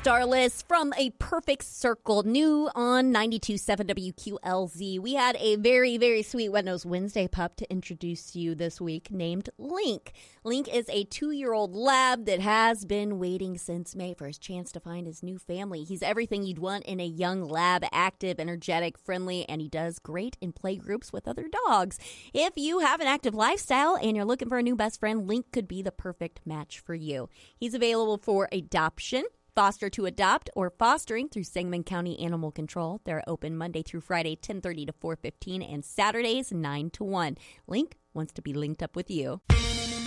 Starless from A Perfect Circle, new on 92.7 WQLZ. We had a very, very sweet Wet Nose Wednesday pup to introduce you this week named Link. Link is a 2-year-old lab that has been waiting since May for his chance to find his new family. He's everything you'd want in a young lab, active, energetic, friendly, and he does great in play groups with other dogs. If you have an active lifestyle and you're looking for a new best friend, Link could be the perfect match for you. He's available for adoption, foster to adopt, or fostering through Sangamon County Animal Control. They're open Monday through Friday, 10:30 to 4:15, and Saturdays, 9 to 1. Link wants to be linked up with you.